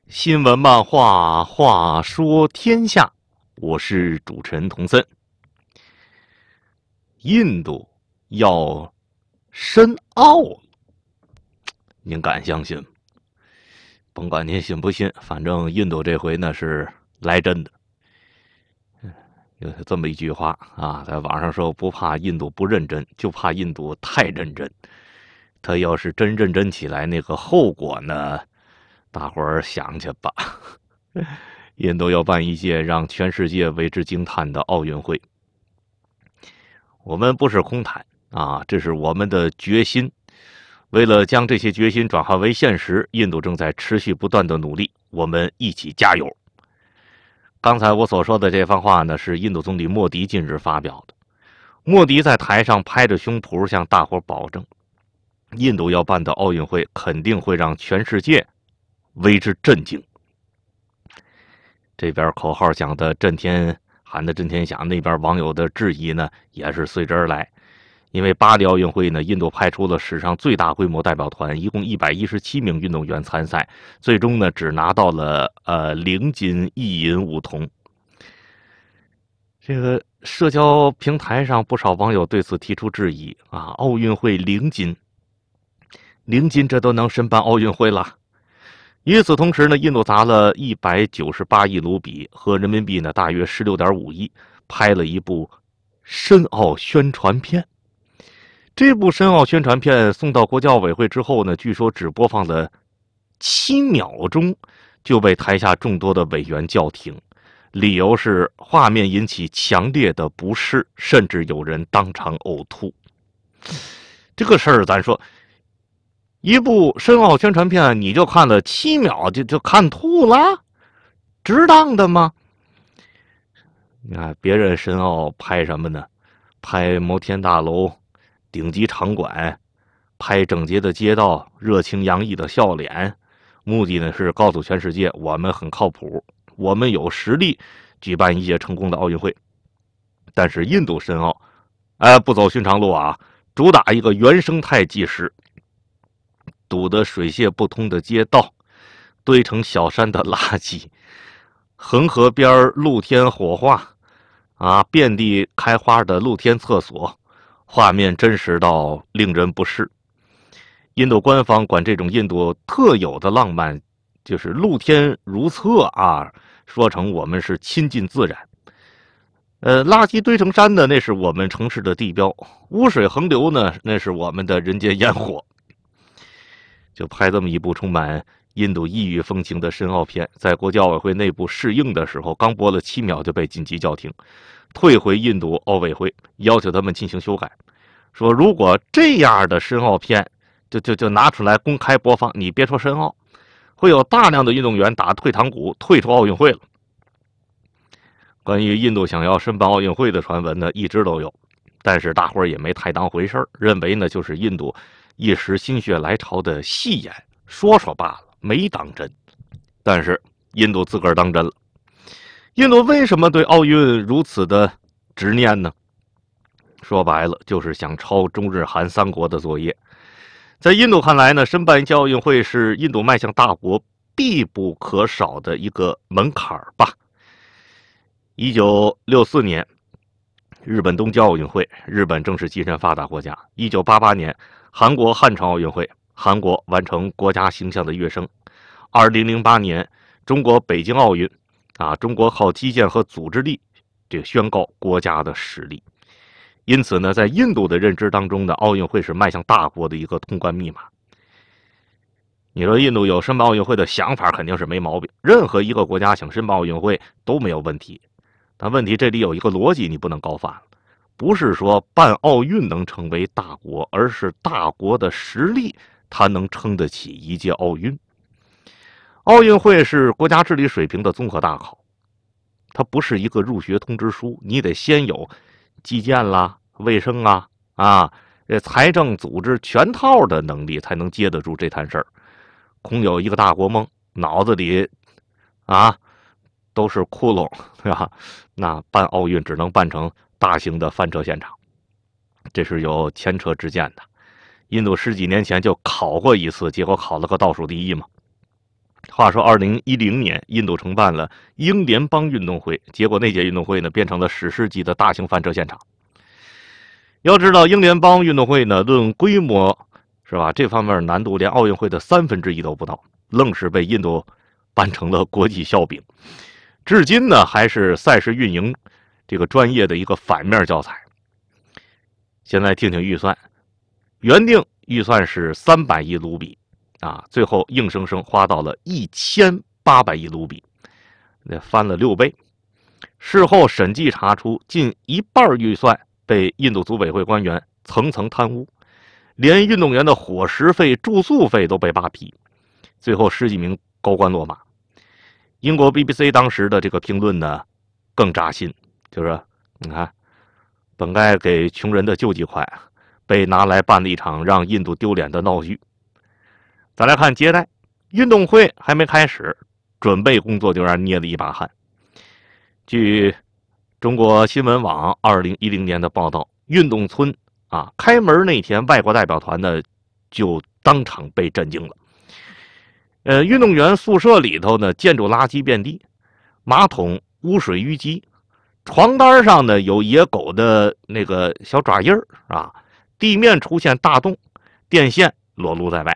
新闻漫画，话说天下，我是主持人童森。印度要申奥了，您敢相信吗？甭管您信不信，反正印度这回呢是来真的。有这么一句话啊，在网上说，不怕印度不认真，就怕印度太认真。他要是真认真起来，那个后果呢，大伙儿想去吧。印度要办一届让全世界为之惊叹的奥运会。我们不是空谈啊，这是我们的决心。为了将这些决心转化为现实，印度正在持续不断的努力，我们一起加油。刚才我所说的这番话呢，是印度总理莫迪近日发表的。莫迪在台上拍着胸脯向大伙保证，印度要办的奥运会肯定会让全世界为之震惊。这边口号讲的震天，喊的震天响，那边网友的质疑呢也是随之而来。因为巴黎奥运会呢，印度派出了史上最大规模代表团，一共117名运动员参赛，最终呢只拿到了0金1银5铜。这个社交平台上不少网友对此提出质疑啊，奥运会0金，0金这都能申办奥运会了。与此同时呢，印度砸了198亿卢比，合人民币呢大约16.5亿，拍了一部申奥宣传片。这部申奥宣传片送到国际奥委会之后呢，据说只播放了7秒钟，就被台下众多的委员叫停，理由是画面引起强烈的不适，甚至有人当场呕吐。这个事儿咱说，一部申奥宣传片你就看了7秒就看吐了，值当的吗？你看别人申奥拍什么呢？拍摩天大楼、顶级场馆，拍整洁的街道、热情洋溢的笑脸，目的呢是告诉全世界我们很靠谱，我们有实力举办一届成功的奥运会。但是印度申奥不走寻常路啊，主打一个原生态纪实，堵得水泄不通的街道，堆成小山的垃圾，恒河边露天火化啊，遍地开花的露天厕所，画面真实到令人不适。印度官方管这种印度特有的浪漫就是露天如厕啊，说成我们是亲近自然。垃圾堆成山的那是我们城市的地标，污水横流呢那是我们的人间烟火。就拍这么一部充满印度异域风情的申奥片，在国际奥委会内部试映的时候，刚播了7秒就被紧急叫停，退回印度奥委会，要求他们进行修改，说如果这样的申奥片就拿出来公开播放，你别说申奥，会有大量的运动员打退堂鼓，退出奥运会了。关于印度想要申办奥运会的传闻呢，一直都有，但是大伙儿也没太当回事儿，认为呢就是印度一时心血来潮的戏言，说说罢了，没当真。但是印度自个儿当真了。印度为什么对奥运如此的执念呢？说白了，就是想抄中日韩3国的作业。在印度看来呢，申办一届奥运会是印度迈向大国必不可少的一个门槛吧。1964年，日本东京奥运会，日本正式跻身发达国家。1988年，韩国汉城奥运会，韩国完成国家形象的跃升。2008年，中国北京奥运，中国靠基建和组织力，这宣告国家的实力。因此呢，在印度的认知当中呢，奥运会是迈向大国的一个通关密码。你说印度有申办奥运会的想法肯定是没毛病，任何一个国家想申办奥运会都没有问题。但问题这里有一个逻辑你不能搞反了，不是说办奥运能成为大国，而是大国的实力它能撑得起一届奥运。奥运会是国家治理水平的综合大考，它不是一个入学通知书，你得先有基建啦、卫生财政组织全套的能力才能接得住这摊事儿。空有一个大国梦，脑子里都是窟窿，对吧？那办奥运只能办成大型的翻车现场，这是有前车之鉴的。印度10几年前就考过一次，结果考了个倒数第一嘛。 话说2010年，印度承办了英联邦运动会，结果那届运动会呢变成了史诗级的大型翻车现场。要知道，英联邦运动会呢，论规模是吧，这方面难度连奥运会的1/3都不到，愣是被印度办成了国际笑柄。至今呢，还是赛事运营这个专业的一个反面教材。现在听听预算，原定预算是300亿卢比啊，最后硬生生花到了1800亿卢比，那翻了6倍。事后审计查出，近一半预算被印度组委会官员层层贪污，连运动员的伙食费、住宿费都被扒皮，最后10几名高官落马。英国 BBC 当时的这个评论呢，更扎心，就是你看，本该给穷人的救济款，被拿来办了一场让印度丢脸的闹剧。再来看接待，运动会还没开始，准备工作就让人捏了一把汗。据中国新闻网2010年的报道，运动村啊，开门那天，外国代表团呢就当场被震惊了。运动员宿舍里头呢，建筑垃圾遍地，马桶污水淤积，床单上呢有野狗的那个小爪印儿啊，地面出现大洞，电线裸露在外。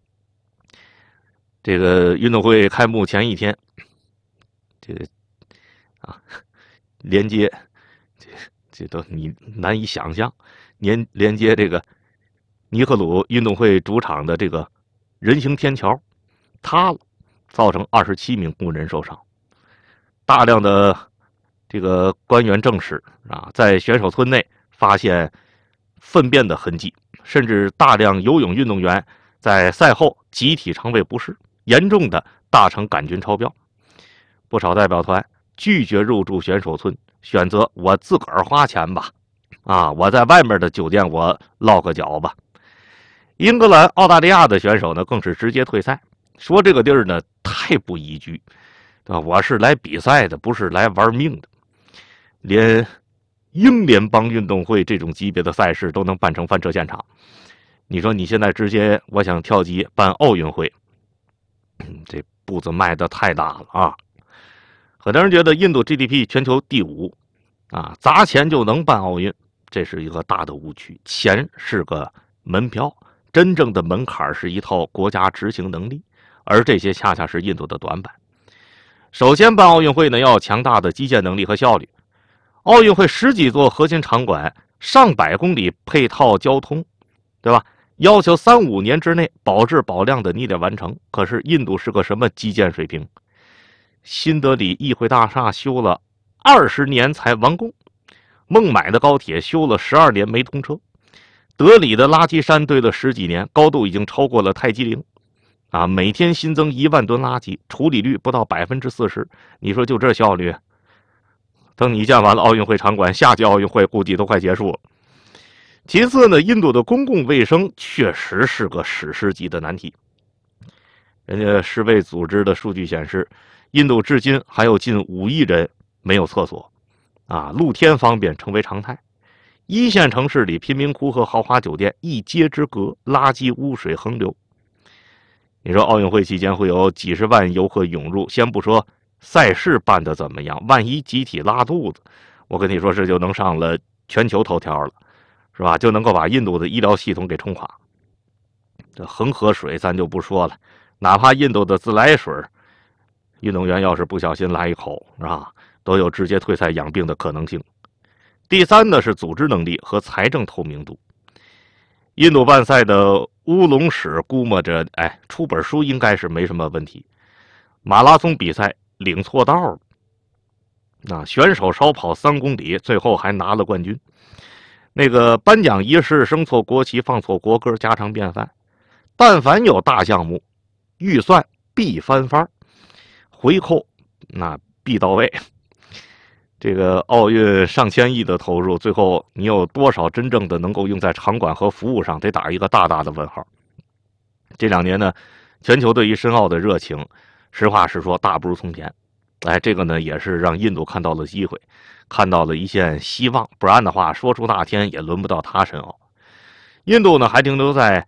这个运动会开幕前一天，这个啊，连接这都你难以想象，连接这个尼赫鲁运动会主场的这个人行天桥塌了，造成27名工人受伤。大量的这个官员证实啊，在选手村内发现粪便的痕迹，甚至大量游泳运动员在赛后集体肠胃不适，严重的大肠杆菌超标。不少代表团拒绝入住选手村，选择我自个儿花钱吧，啊，我在外面的酒店我落个脚吧。英格兰、澳大利亚的选手呢，更是直接退赛，说这个地儿呢太不宜居，我是来比赛的，不是来玩命的。连英联邦运动会这种级别的赛事都能办成翻车现场，你说你现在直接我想跳级办奥运会，这步子迈得太大了啊！很多人觉得印度 GDP 全球第5，啊，砸钱就能办奥运，这是一个大的误区。钱是个门票，真正的门槛是一套国家执行能力，而这些恰恰是印度的短板。首先，办奥运会呢要有强大的基建能力和效率。奥运会10几座核心场馆，上百公里配套交通，对吧？要求3、5年之内保质保量的你得完成。可是印度是个什么基建水平？新德里议会大厦修了20年才完工，孟买的高铁修了12年没通车，德里的垃圾山堆了10几年，高度已经超过了泰姬陵，啊，每天新增1万吨垃圾，处理率不到40%，你说就这效率？等你建完了奥运会场馆，下届奥运会估计都快结束了。其次呢，印度的公共卫生确实是个史诗级的难题。人家世卫组织的数据显示，印度至今还有近5亿人没有厕所，啊，露天方便成为常态。1线城市里，贫民窟和豪华酒店一街之隔，垃圾污水横流。你说奥运会期间会有几十万游客涌入，先不说赛事办得怎么样，万一集体拉肚子，我跟你说这就能上了全球头条了，是吧？就能够把印度的医疗系统给冲垮。这恒河水咱就不说了，哪怕印度的自来水，运动员要是不小心来一口，是吧，都有直接退赛养病的可能性。第三呢是组织能力和财政透明度。印度办赛的乌龙史估摸着，出本书应该是没什么问题。马拉松比赛领错道了，那选手少跑3公里，最后还拿了冠军。那个颁奖仪式升错国旗、放错国歌，家常便饭。但凡有大项目，预算必翻番，回扣那必到位。这个奥运上千亿的投入，最后你有多少真正的能够用在场馆和服务上，得打一个大大的问号。这2年呢，全球对于申奥的热情，实话实说大不如从前。这个呢也是让印度看到了机会，看到了一线希望，不然的话说出大天也轮不到他申奥。印度呢还停留在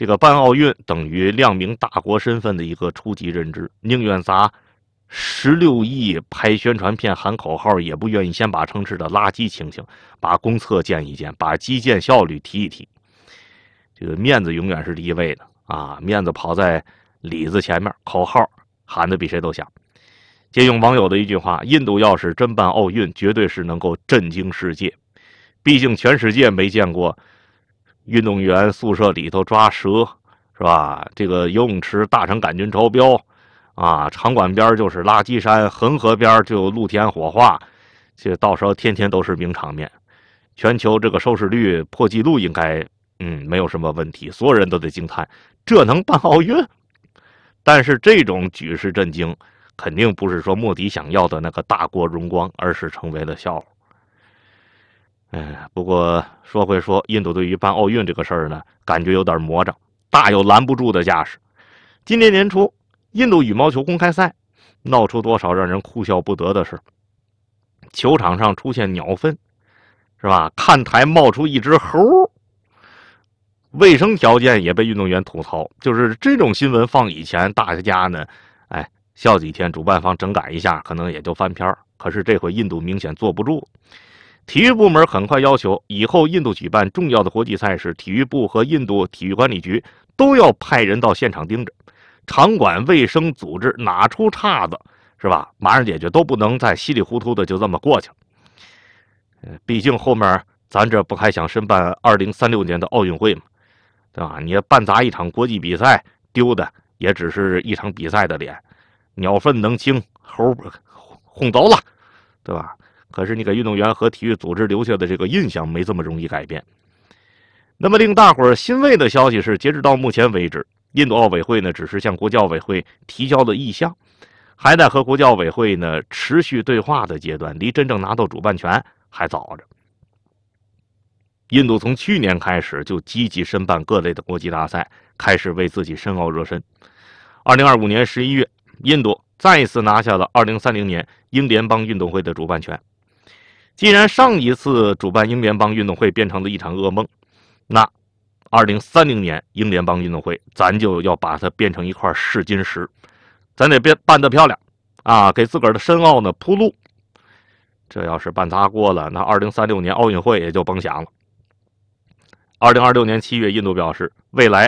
这个办奥运等于亮明大国身份的一个初级认知，宁愿砸16亿拍宣传片喊口号，也不愿意先把城市的垃圾清清，把公厕建一建，把基建效率提一提。这个面子永远是第一位的啊，面子跑在里子前面，口号喊得比谁都响。借用网友的一句话，印度要是真办奥运，绝对是能够震惊世界。毕竟全世界没见过运动员宿舍里头抓蛇，是吧？这个游泳池大成杆菌超标啊，场馆边就是垃圾山，恒河边就有露天火化，这到时候天天都是名场面。全球这个收视率破纪录应该没有什么问题，所有人都得惊叹，这能办奥运？但是这种举世震惊肯定不是说莫迪想要的那个大国荣光，而是成为了笑话。不过说回说，印度对于办奥运这个事儿呢，感觉有点魔怔，大有拦不住的架势。今年年初，印度羽毛球公开赛闹出多少让人哭笑不得的事，球场上出现鸟粪，是吧？看台冒出一只猴，卫生条件也被运动员吐槽。就是这种新闻放以前，大家呢，笑几天，主办方整改一下，可能也就翻篇。可是这回印度明显坐不住。体育部门很快要求，以后印度举办重要的国际赛事，体育部和印度体育管理局都要派人到现场盯着，场馆卫生组织哪出岔子，是吧？马上解决，都不能再稀里糊涂的就这么过去了。毕竟后面咱这不还想申办2036年的奥运会吗？对吧？你办砸一场国际比赛，丢的也只是一场比赛的脸，鸟粪能清，猴轰走了，对吧？可是你给运动员和体育组织留下的这个印象没这么容易改变。那么令大伙儿欣慰的消息是，截止到目前为止，印度奥委会呢只是向国际奥委会提交了意向，还在和国际奥委会呢持续对话的阶段，离真正拿到主办权还早着。印度从去年开始就积极申办各类的国际大赛，开始为自己申奥热身。2025年11月，印度再一次拿下了2030年英联邦运动会的主办权。既然上一次主办英联邦运动会变成了一场噩梦，那2030年英联邦运动会咱就要把它变成一块试金石，咱得办得漂亮啊，给自个儿的申奥呢铺路。这要是办砸锅了，那2036年奥运会也就甭想了。2026年7月，印度表示，未来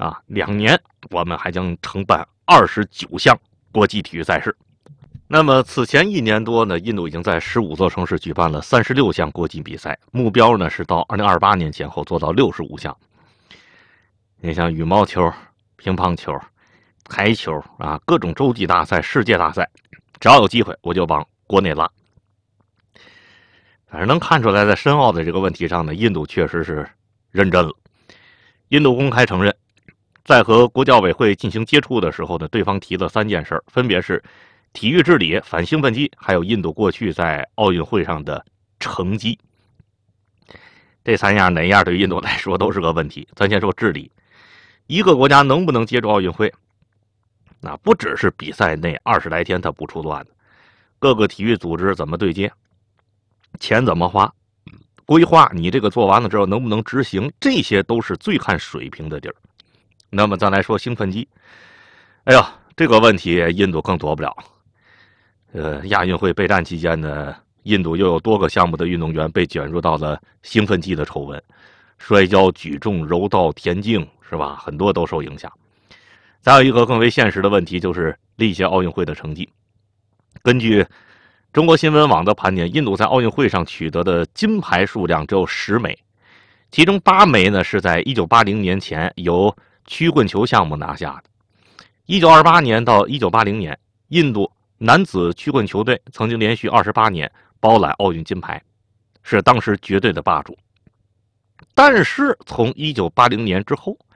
2年我们还将承办29项国际体育赛事。那么此前1年多呢，印度已经在15座城市举办了36项国际比赛，目标呢是到2028年前后做到65项。你像羽毛球、乒乓球、台球各种洲际大赛、世界大赛，只要有机会我就往国内拉。反正能看出来，在申奥的这个问题上呢，印度确实是认真了。印度公开承认，在和国际奥委会进行接触的时候呢，对方提了3件事，分别是体育治理、反兴奋剂，还有印度过去在奥运会上的成绩。这3样哪样对于印度来说都是个问题。咱先说治理，一个国家能不能接触奥运会，那不只是比赛内20来天它不出乱的，各个体育组织怎么对接，钱怎么花，规划你这个做完了之后能不能执行，这些都是最看水平的地儿。那么再来说兴奋剂，这个问题印度更躲不了。亚运会备战期间呢，印度又有多个项目的运动员被卷入到了兴奋剂的丑闻，摔跤、举重、柔道、田径，是吧？很多都受影响。再有一个更为现实的问题，就是历届奥运会的成绩。根据中国新闻网的盘点，印度在奥运会上取得的金牌数量只有10枚，其中8枚呢是在1980年前由曲棍球项目拿下的。1928年到1980年，印度男子曲棍球队曾经连续28年包揽奥运金牌，是当时绝对的霸主。但是从1980年之后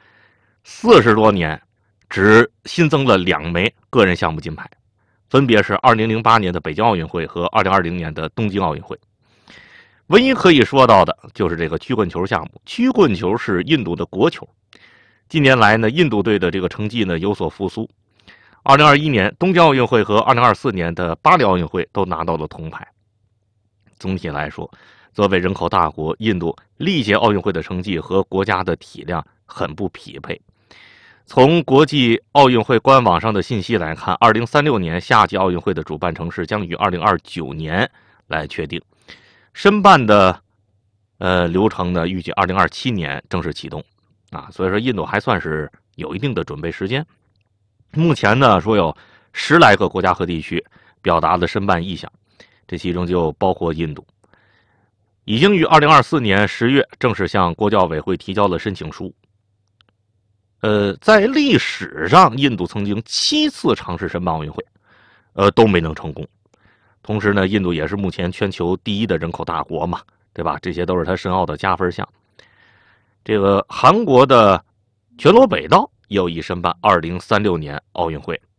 ，40多年只新增了2枚个人项目金牌，分别是2008年的北京奥运会和2020年的东京奥运会。唯一可以说到的就是这个曲棍球项目，曲棍球是印度的国球。近年来呢，印度队的这个成绩呢有所复苏。2021年东京奥运会和2024年的巴黎奥运会都拿到了铜牌。总体来说，作为人口大国，印度历届奥运会的成绩和国家的体量很不匹配。 从国际奥运会官网上的信息来看，2036年夏季奥运会的主办城市将于2029年来确定，申办的流程呢，预计2027年正式启动啊。所以说，印度还算是有一定的准备时间。目前呢，说有10来个国家和地区表达了申办意向，这其中就包括印度，已经于2024年10月正式向国教委会提交了申请书。在历史上，印度曾经7次尝试申办奥运会，都没能成功。同时呢，印度也是目前全球第1的人口大国嘛，对吧？这些都是它申奥的加分项。这个韩国的全罗北道有意申办2036年奥运会。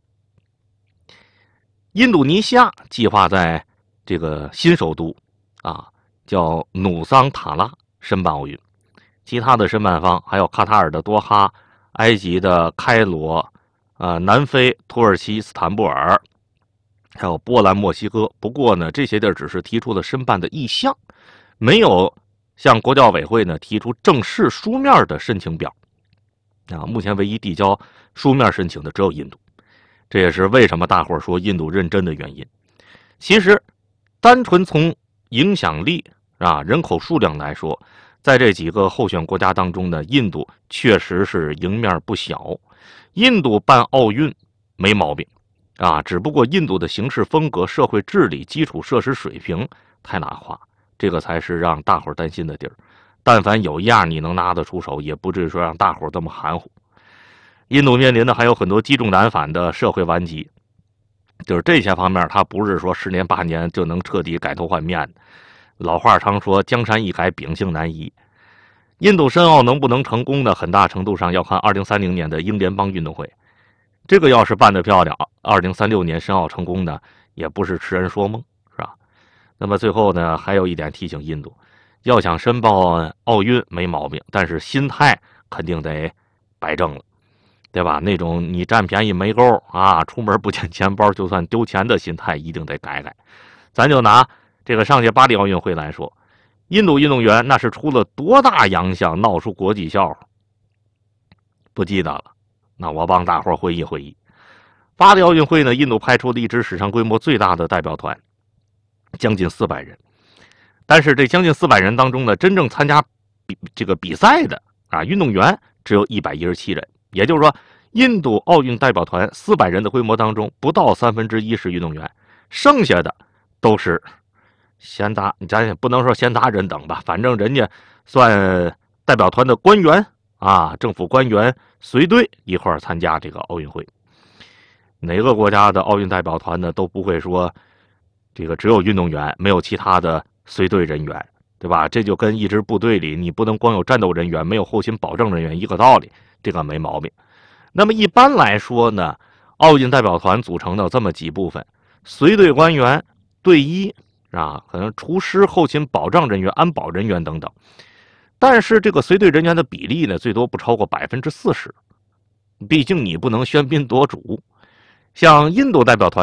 印度尼西亚计划在这个新首都叫努桑塔拉申办奥运，其他的申办方还有卡塔尔的多哈、埃及的开罗、南非、土耳其斯坦布尔，还有波兰、墨西哥。不过呢，这些地儿只是提出了申办的意向，没有向国教委会呢提出正式书面的申请表。目前唯一递交书面申请的只有印度，这也是为什么大伙儿说印度认真的原因。其实，单纯从影响力人口数量来说，在这几个候选国家当中呢，印度确实是赢面不小。印度办奥运没毛病只不过印度的行事风格、社会治理、基础设施水平太拉胯，这个才是让大伙儿担心的地儿。但凡有样你能拿得出手，也不至于说让大伙儿这么含糊。印度面临的还有很多积重难返的社会顽疾，就是这些方面，它不是说10年8年就能彻底改头换面的。老话常说，江山易改，秉性难移。印度申奥能不能成功呢？很大程度上要看2030年的英联邦运动会。这个要是办得漂亮，2036年申奥成功呢，也不是痴人说梦，是吧？那么最后呢，还有一点提醒印度，要想申办奥运没毛病，但是心态肯定得摆正了，对吧？那种你占便宜没够出门不捡钱包就算丢钱的心态一定得改改。咱就拿这个上届巴黎奥运会来说，印度运动员那是出了多大洋相，闹出国际笑话，不记得了。那我帮大伙回忆回忆，巴黎奥运会呢，印度派出了一支史上规模最大的代表团，将近400人。但是这将近400人当中呢，真正参加比赛的运动员只有117人，也就是说，印度奥运代表团400人的规模当中，不到1/3是运动员，剩下的都是闲杂，咱也不能说闲杂人等吧，反正人家算代表团的官员政府官员随队一块儿参加这个奥运会。哪个国家的奥运代表团呢，都不会说这个只有运动员，没有其他的随队人员，对吧？这就跟一支部队里你不能光有战斗人员，没有后勤保证人员一个道理，这个没毛病。那么一般来说呢，奥运代表团组成的这么几部分：随队官员、队医可能厨师、后勤保障人员、安保人员等等。但是这个随队人员的比例呢，最多不超过40%，毕竟你不能喧宾夺主。像印度代表团